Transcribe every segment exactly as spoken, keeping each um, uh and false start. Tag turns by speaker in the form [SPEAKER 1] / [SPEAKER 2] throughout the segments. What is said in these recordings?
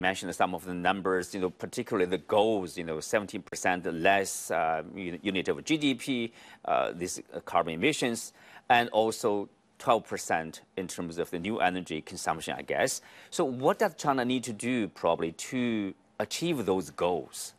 [SPEAKER 1] mentioned some of the numbers, you know, particularly the goals, you know, seventeen percent less uh, unit of G D P, uh, these carbon emissions, and also twelve percent in terms of the new energy consumption, I guess. So what does China need to do probably to achieve those goals?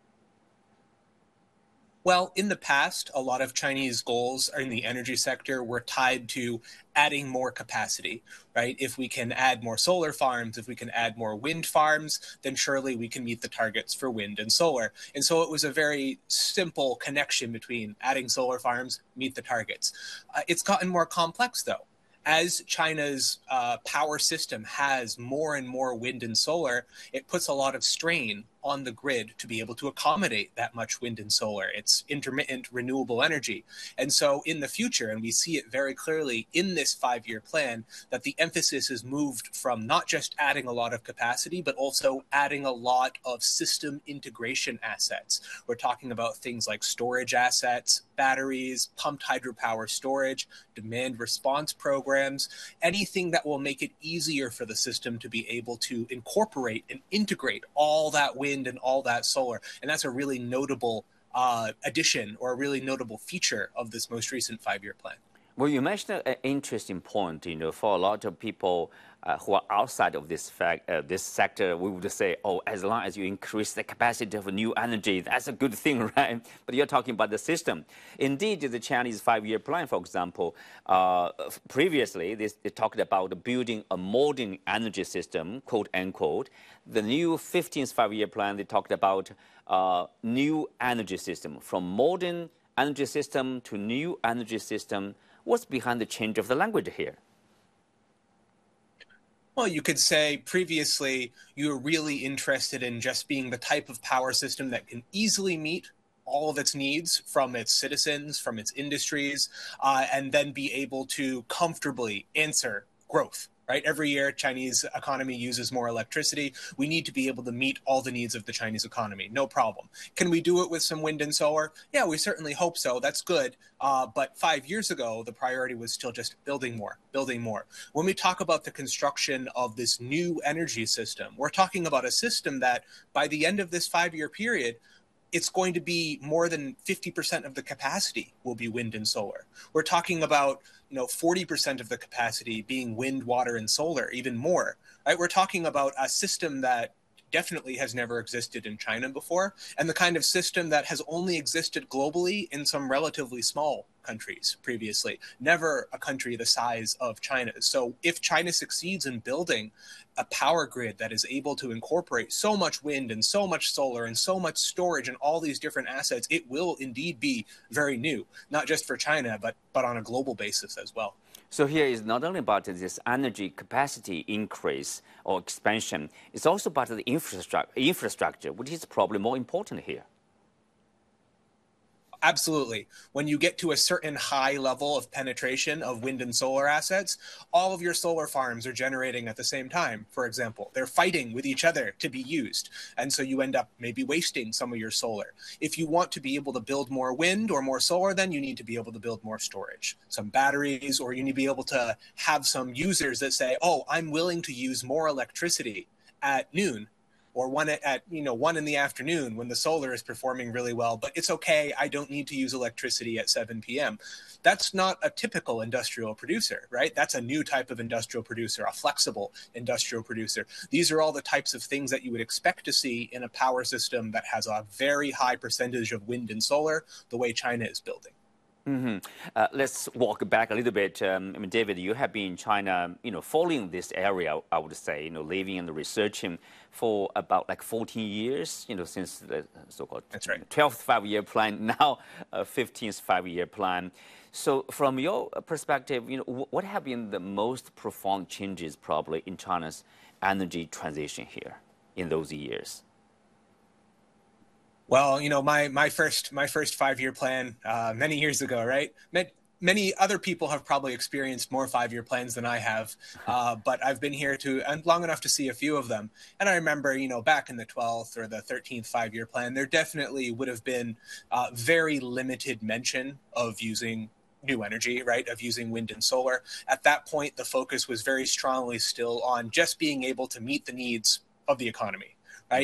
[SPEAKER 2] Well, in the past, a lot of Chinese goals in the energy sector were tied to adding more capacity, right? If we can add more solar farms, if we can add more wind farms, then surely we can meet the targets for wind and solar. And so it was a very simple connection between adding solar farms, meet the targets. Uh, it's gotten more complex, though. As China's uh, power system has more and more wind and solar, it puts a lot of strain on the grid to be able to accommodate that much wind and solar. It's intermittent renewable energy. And so in the future, and we see it very clearly in this five-year plan, that the emphasis is moved from not just adding a lot of capacity, but also adding a lot of system integration assets. We're talking about things like storage assets, batteries, pumped hydropower storage, demand response programs, anything that will make it easier for the system to be able to incorporate and integrate all that wind and all that solar. And that's a really notable uh, addition or a really notable feature of this most recent five-year plan.
[SPEAKER 1] Well, you mentioned an interesting point. You know, for a lot of people uh, who are outside of this fact, uh, this sector, we would say, oh, as long as you increase the capacity of new energy, that's a good thing, right? But you're talking about the system. Indeed, the Chinese five-year plan, for example, uh, previously they, they talked about building a modern energy system, quote unquote. The new fifteenth five-year plan, they talked about uh, new energy system, from modern energy system to new energy system. What's behind the change of the language here?
[SPEAKER 2] Well, you could say previously you were really interested in just being the type of power system that can easily meet all of its needs from its citizens, from its industries, uh, and then be able to comfortably answer growth. Right? Every year, Chinese economy uses more electricity. We need to be able to meet all the needs of the Chinese economy. No problem. Can we do it with some wind and solar? Yeah, we certainly hope so. That's good. Uh, but five years ago, the priority was still just building more, building more. When we talk about the construction of this new energy system, we're talking about a system that by the end of this five-year period, it's going to be more than fifty percent of the capacity will be wind and solar. We're talking about, you know, forty percent of the capacity being wind, water, and solar, even more, right? We're talking about a system that definitely has never existed in China before, and the kind of system that has only existed globally in some relatively small countries previously, never a country the size of China. So if China succeeds in building a power grid that is able to incorporate so much wind and so much solar and so much storage and all these different assets, it will indeed be very new, not just for China, but, but on a global basis as well.
[SPEAKER 1] So here is not only about this energy capacity increase or expansion, it's also about the infrastructure, infrastructure, which is probably more important here.
[SPEAKER 2] Absolutely. When you get to a certain high level of penetration of wind and solar assets, all of your solar farms are generating at the same time, for example. They're fighting with each other to be used. And so you end up maybe wasting some of your solar. If you want to be able to build more wind or more solar, then you need to be able to build more storage, some batteries, or you need to be able to have some users that say, oh, I'm willing to use more electricity at noon, or one at, at, you know, one in the afternoon when the solar is performing really well, but it's okay, I don't need to use electricity at seven p.m. That's not a typical industrial producer, right? That's a new type of industrial producer, a flexible industrial producer. These are all the types of things that you would expect to see in a power system that has a very high percentage of wind and solar, the way China is building.
[SPEAKER 1] Mm-hmm. Uh, let's walk back a little bit. Um, I mean, David, you have been in China, you know, following this area, I would say, you know, living and researching for about like fourteen years, you know, since the so-called
[SPEAKER 2] That's right.
[SPEAKER 1] twelfth five-year plan, now uh, fifteenth five-year plan. So from your perspective, you know, what have been the most profound changes probably in China's energy transition here in those years?
[SPEAKER 2] Well, you know, my my first my first five-year plan uh, many years ago, right? Many other people have probably experienced more five-year plans than I have, uh, but I've been here to and long enough to see a few of them. And I remember, you know, back in the twelfth or the thirteenth five-year plan, there definitely would have been uh, very limited mention of using new energy, right, of using wind and solar. At that point, the focus was very strongly still on just being able to meet the needs of the economy.